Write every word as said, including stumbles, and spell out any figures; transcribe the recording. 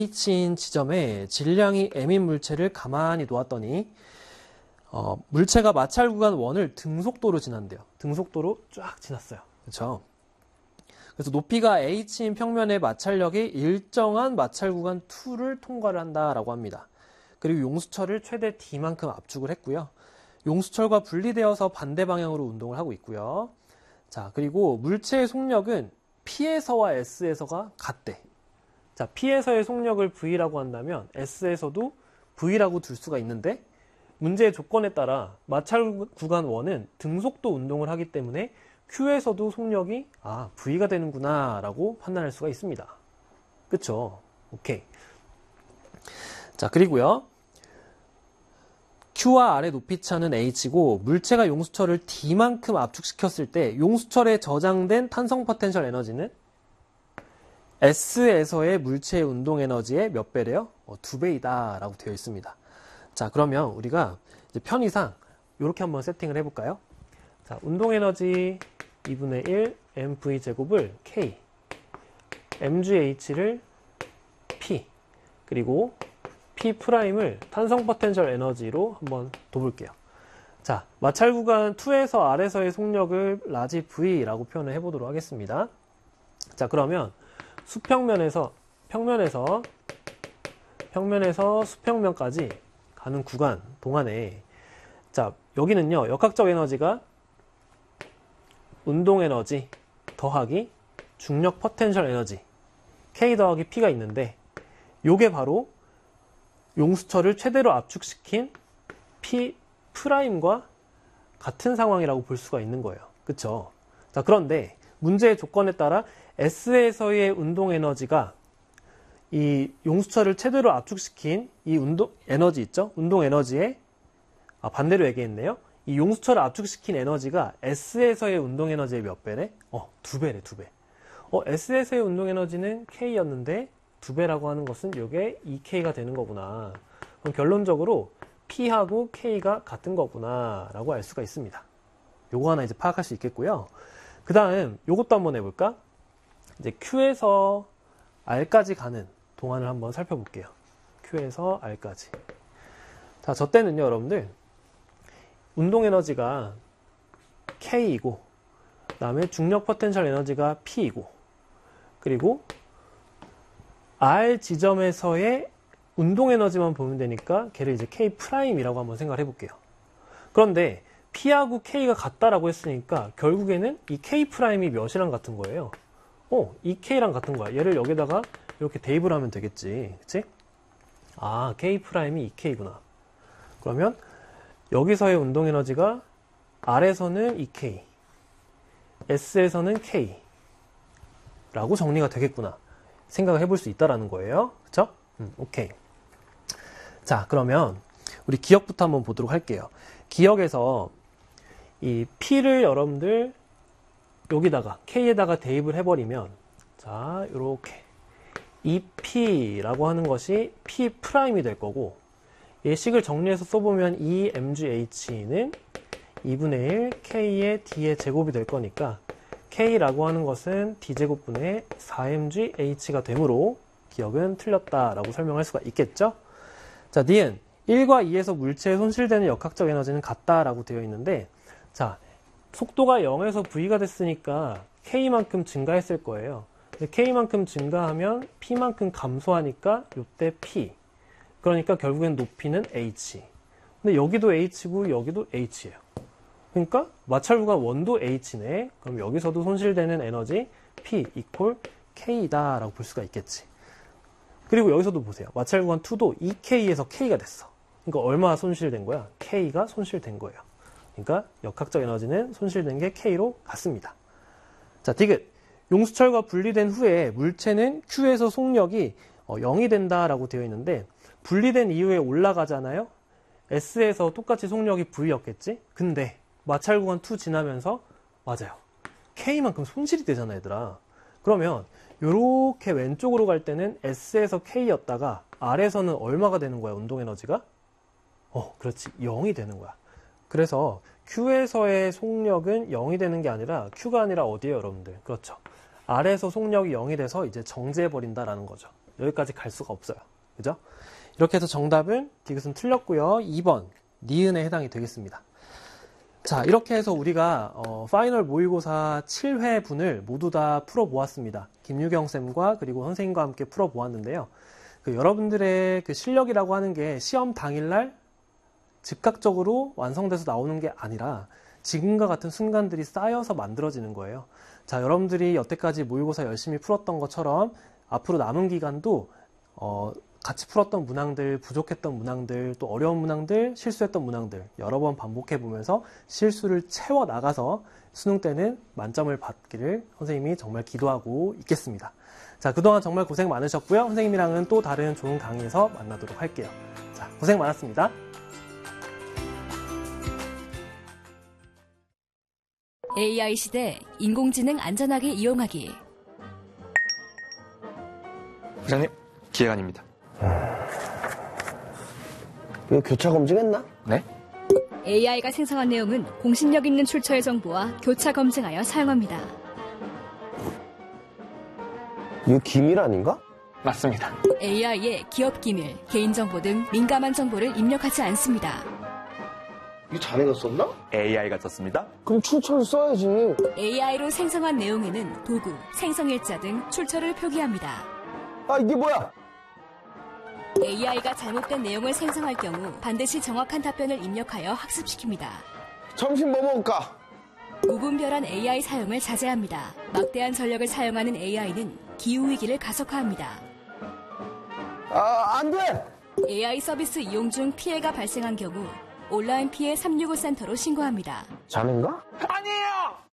H인 지점에 질량이 M인 물체를 가만히 놓았더니 어, 물체가 마찰 구간 일을 등속도로 지난대요. 등속도로 쫙 지났어요. 그렇죠? 그래서 높이가 H인 평면의 마찰력이 일정한 마찰 구간 이를 통과를 한다라고 합니다. 그리고 용수철을 최대 D만큼 압축을 했고요. 용수철과 분리되어서 반대 방향으로 운동을 하고 있고요. 자, 그리고 물체의 속력은 P에서와 S에서가 같대. 자, P에서의 속력을 V라고 한다면 S에서도 V라고 둘 수가 있는데 문제의 조건에 따라 마찰 구간 일은 등속도 운동을 하기 때문에 Q에서도 속력이 아, V가 되는구나 라고 판단할 수가 있습니다. 그쵸? 오케이. 자, 그리고요. Q와 R의 높이차는 H고 물체가 용수철을 D만큼 압축시켰을 때 용수철에 저장된 탄성 포텐셜 에너지는 S에서의 물체의 운동 에너지의 몇 배래요? 어, 두 배이다 라고 되어 있습니다. 자, 그러면 우리가 이제 편의상 이렇게 한번 세팅을 해볼까요? 자, 운동 에너지 이분의 일 엠브이 제곱을 K, 엠지에이치를 P, 그리고 P 프라임을 탄성 포텐셜 에너지로 한번 둬볼게요. 자, 마찰 구간 이에서 R에서의 속력을 라지 V라고 표현을 해보도록 하겠습니다. 자, 그러면 수평면에서 평면에서 평면에서 수평면까지 가는 구간 동안에 자, 여기는요, 역학적 에너지가 운동 에너지 더하기 중력 포텐셜 에너지 K 더하기 P가 있는데 요게 바로 용수철을 최대로 압축시킨 P 프라임과 같은 상황이라고 볼 수가 있는 거예요. 그쵸? 자, 그런데 문제의 조건에 따라 S에서의 운동 에너지가 이 용수철을 최대로 압축시킨 이 운동 에너지 있죠? 운동 에너지에 아, 반대로 얘기했네요. 이 용수철을 압축시킨 에너지가 S에서의 운동 에너지의 몇 배래? 어, 두 배래, 두 배. 어, S에서의 운동 에너지는 K였는데 두 배라고 하는 것은 이게 이 케이가 되는 거구나. 그럼 결론적으로 P하고 K가 같은 거구나 라고 알 수가 있습니다. 요거 하나 이제 파악할 수 있겠고요. 그 다음 요것도 한번 해볼까? 이제 Q에서 R까지 가는 동안을 한번 살펴볼게요. Q에서 R까지. 자, 저 때는요, 여러분들 운동 에너지가 K이고 그 다음에 중력 포텐셜 에너지가 P이고 그리고 R 지점에서의 운동 에너지만 보면 되니까 걔를 이제 K 프라임이라고 한번 생각을 해볼게요. 그런데 P하고 K가 같다라고 했으니까 결국에는 이 K 프라임이 몇이랑 같은 거예요? 어, 이 K랑 같은 거야. 얘를 여기다가 이렇게 대입을 하면 되겠지. 그치? 아, K 프라임이 이 케이구나. 그러면 여기서의 운동 에너지가 R에서는 이 케이, S에서는 K 라고 정리가 되겠구나. 생각을 해볼 수 있다라는 거예요. 그쵸? 음, 오케이. 자, 그러면 우리 기억부터 한번 보도록 할게요. 기억에서 이 P를 여러분들 여기다가 K에다가 대입을 해버리면 자, 요렇게 이 P라고 하는 것이 P 프라임이 될 거고 이 식을 정리해서 써보면 이 엠지에이치는 이분의 일 K의 D의 제곱이 될 거니까 K라고 하는 것은 D제곱분의 사 엠지에이치가 되므로 기억은 틀렸다라고 설명할 수가 있겠죠? 자, 니은 일과 이에서 물체에 손실되는 역학적 에너지는 같다라고 되어 있는데 자, 속도가 영에서 V가 됐으니까 K만큼 증가했을 거예요. K만큼 증가하면 P만큼 감소하니까 요때 P. 그러니까 결국엔 높이는 H. 근데 여기도 H고 여기도 H예요. 그러니까 마찰구간 일도 H네. 그럼 여기서도 손실되는 에너지 P 이퀄 K다 라고 볼 수가 있겠지. 그리고 여기서도 보세요. 마찰구간 이도 이 케이에서 K가 됐어. 그러니까 얼마 손실된 거야? K가 손실된 거예요. 그러니까 역학적 에너지는 손실된 게 K로 같습니다. 자, 디귿. 용수철과 분리된 후에 물체는 Q에서 속력이 영이 된다라고 되어 있는데 분리된 이후에 올라가잖아요. S에서 똑같이 속력이 V였겠지? 근데 마찰 구간 이 지나면서 맞아요. K만큼 손실이 되잖아, 얘들아. 그러면 이렇게 왼쪽으로 갈 때는 S에서 K였다가 R에서는 얼마가 되는 거야, 운동 에너지가? 어, 그렇지. 영이 되는 거야. 그래서 Q에서의 속력은 영이 되는 게 아니라 Q가 아니라 어디예요, 여러분들? 그렇죠. R에서 속력이 영이 돼서 이제 정지해버린다라는 거죠. 여기까지 갈 수가 없어요. 그죠? 이렇게 해서 정답은 디귿은 틀렸고요. 이 번 니은에 해당이 되겠습니다. 자, 이렇게 해서 우리가 어, 파이널 모의고사 칠 회분을 모두 다 풀어보았습니다. 김유경 쌤과 그리고 선생님과 함께 풀어보았는데요. 그 여러분들의 그 실력이라고 하는 게 시험 당일날 즉각적으로 완성돼서 나오는 게 아니라 지금과 같은 순간들이 쌓여서 만들어지는 거예요. 자, 여러분들이 여태까지 모의고사 열심히 풀었던 것처럼 앞으로 남은 기간도 어, 같이 풀었던 문항들, 부족했던 문항들, 또 어려운 문항들, 실수했던 문항들 여러 번 반복해 보면서 실수를 채워 나가서 수능 때는 만점을 받기를 선생님이 정말 기도하고 있겠습니다. 자, 그동안 정말 고생 많으셨고요. 선생님이랑은 또 다른 좋은 강의에서 만나도록 할게요. 자, 고생 많았습니다. 에이아이 시대 인공지능 안전하게 이용하기. 부장님, 기획안입니다. 이거 교차 검증했나? 네? 에이아이가 생성한 내용은 공신력 있는 출처의 정보와 교차 검증하여 사용합니다. 이거 기밀 아닌가? 맞습니다. 에이아이에 기업 기밀, 개인정보 등 민감한 정보를 입력하지 않습니다. 이거 자네가 썼나? 에이아이가 썼습니다. 그럼 출처를 써야지. 에이아이로 생성한 내용에는 도구, 생성일자 등 출처를 표기합니다. 아, 이게 뭐야? 에이아이가 잘못된 내용을 생성할 경우 반드시 정확한 답변을 입력하여 학습시킵니다. 점심 뭐 먹을까? 무분별한 에이아이 사용을 자제합니다. 막대한 전력을 사용하는 에이아이는 기후위기를 가속화합니다. 아, 안 돼! 에이아이 서비스 이용 중 피해가 발생한 경우 온라인 피해 삼육오 센터로 신고합니다. 자네인가? 아니에요!